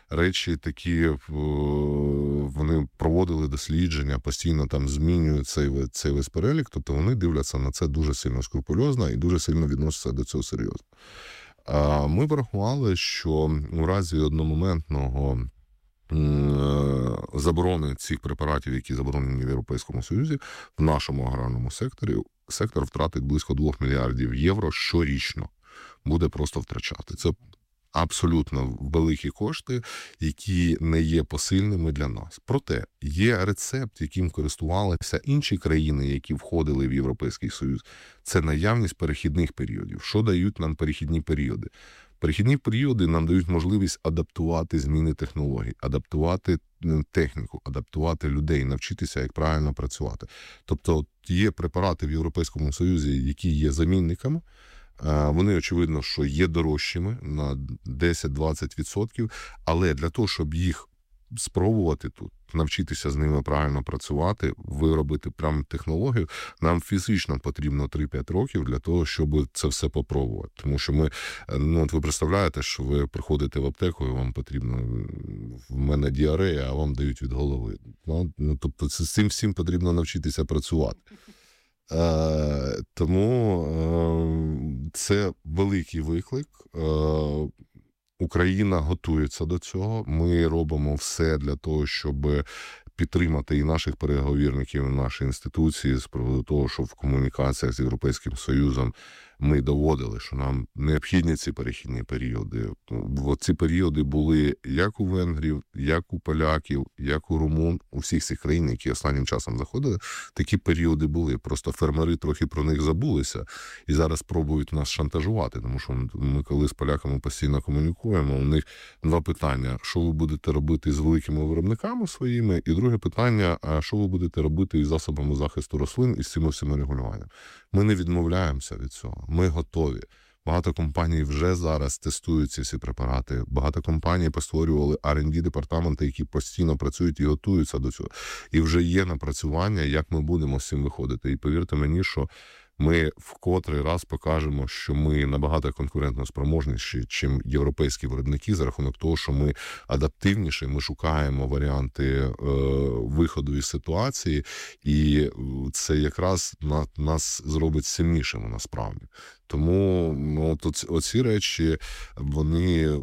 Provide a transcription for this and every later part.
речі такі, вони проводили дослідження, постійно там змінюють цей весь перелік, тобто вони дивляться на це дуже сильно скрупульозно і дуже сильно відносяться до цього серйозно. Ми порахували, що у разі одномоментного заборони цих препаратів, які заборонені в Європейському Союзі, в нашому аграрному секторі сектор втратить близько 2 мільярдів євро щорічно. Буде просто втрачати. Це абсолютно великі кошти, які не є посильними для нас. Проте є рецепт, яким користувалися інші країни, які входили в Європейський Союз. Це наявність перехідних періодів. Що дають нам перехідні періоди? Перехідні періоди нам дають можливість адаптувати зміни технологій, адаптувати техніку, адаптувати людей, навчитися, як правильно працювати. Тобто є препарати в Європейському Союзі, які є замінниками. Вони, очевидно, що є дорожчими на 10-20%, але для того, щоб їх спробувати тут, навчитися з ними правильно працювати, виробити прямо технологію, нам фізично потрібно 3-5 років для того, щоб це все попробувати. Тому що ми, от ви представляєте, що ви приходите в аптеку і вам потрібно, в мене діарея, а вам дають від голови. Тобто з цим всім потрібно навчитися працювати. Тому це великий виклик. Україна готується до цього. Ми робимо все для того, щоб підтримати і наших переговірників, і наші інституції з приводу того, щоб в комунікаціях з Європейським Союзом ми доводили, що нам необхідні ці перехідні періоди. Ці періоди були як у венгрів, як у поляків, як у румун, у всіх цих країн, які останнім часом заходили, такі періоди були. Просто фермери трохи про них забулися і зараз пробують нас шантажувати, тому що ми коли з поляками постійно комунікуємо, у них два питання: що ви будете робити з великими виробниками своїми, і друге питання: а що ви будете робити із засобами захисту рослин і з цими всіма регулюваннями. Ми не відмовляємося від цього. Ми готові. Багато компаній вже зараз тестують ці всі препарати. Багато компаній постворювали R&D-департаменти, які постійно працюють і готуються до цього. І вже є напрацювання, як ми будемо з цим виходити. І повірте мені, що ми в котрий раз покажемо, що ми набагато конкурентно спроможніші, чим європейські виробники, за рахунок того, що ми адаптивніші, ми шукаємо варіанти виходу із ситуації, і це якраз нас зробить сильнішими насправді. Тому оці речі, вони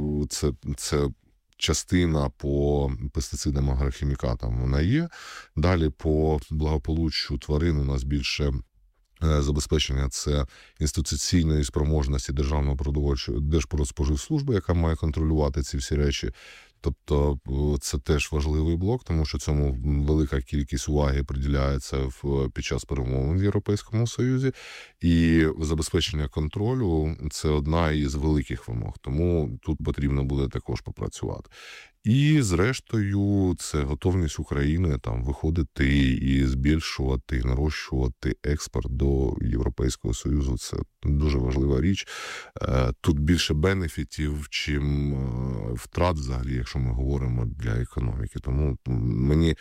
це частина по пестицидам, агрохімікатам вона є. Далі по благополуччю тварин у нас більше забезпечення – це інституційної спроможності Держпродспоживслужби, яка має контролювати ці всі речі. Тобто це теж важливий блок, тому що цьому велика кількість уваги приділяється під час перемовин в Європейському Союзі. І забезпечення контролю – це одна із великих вимог. Тому тут потрібно буде також попрацювати. І, зрештою, це готовність України там виходити і збільшувати, нарощувати експорт до Європейського Союзу. Це дуже важлива річ. Тут більше бенефітів, чим втрат взагалі, якщо ми говоримо для економіки. Тому мені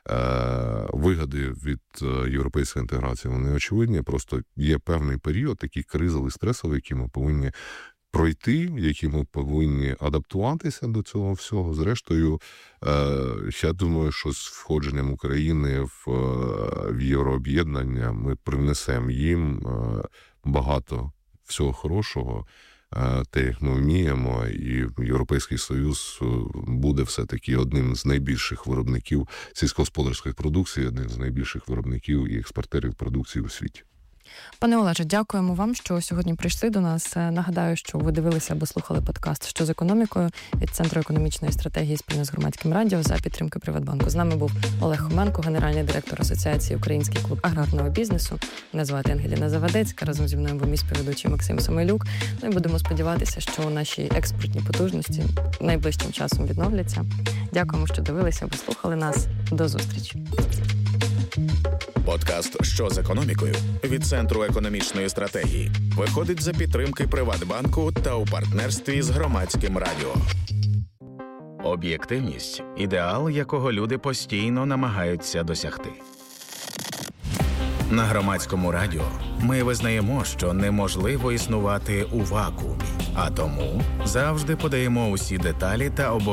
вигоди від європейської інтеграції, вони очевидні. Просто є певний період, такий кризовий, стресовий, який ми повинні пройти, які ми повинні адаптуватися до цього всього. Зрештою, я думаю, що з входженням України в єврооб'єднання ми привнесемо їм багато всього хорошого, те, як ми вміємо, і Європейський Союз буде все-таки одним з найбільших виробників сільськогосподарської продукції, одним з найбільших виробників і експортерів продукції у світі. Пане Олеже, дякуємо вам, що сьогодні прийшли до нас. Нагадаю, що ви дивилися або слухали подкаст «Що з економікою» від Центру економічної стратегії спільно з Громадським радіо за підтримки Приватбанку. З нами був Олег Хоменко, генеральний директор Асоціації «Український клуб аграрного бізнесу». Мене звати Ангеліна Завадецька, разом зі мною був мій співведучий Максим Самойлюк. Ну і будемо сподіватися, що наші експортні потужності найближчим часом відновляться. Дякуємо, що дивилися або слухали нас. До зустрічі. Подкаст «Що з економікою» від Центру економічної стратегії виходить за підтримки Приватбанку та у партнерстві з Громадським радіо. Об'єктивність – ідеал, якого люди постійно намагаються досягти. На Громадському радіо ми визнаємо, що неможливо існувати у вакуумі, а тому завжди подаємо усі деталі та обов'язки